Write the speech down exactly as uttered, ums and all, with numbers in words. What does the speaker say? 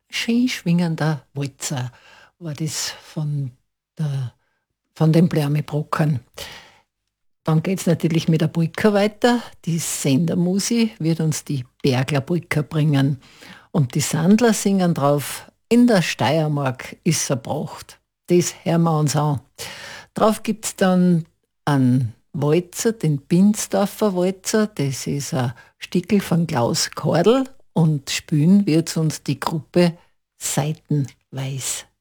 Schön schwingender Walzer war das von, der, von den Blärmebrockern. Dann geht's natürlich mit der Polka weiter. Die Sendermusi wird uns die Bergler Polka bringen. Und die Sandler singen drauf, in der Steiermark ist er Pracht. Das hören wir uns an. Drauf gibt's dann einen Walzer, den Binsdorfer Walzer. Das ist ein Stickel von Klaus Kordel. Und spielen wird uns die Gruppe Seitenweis.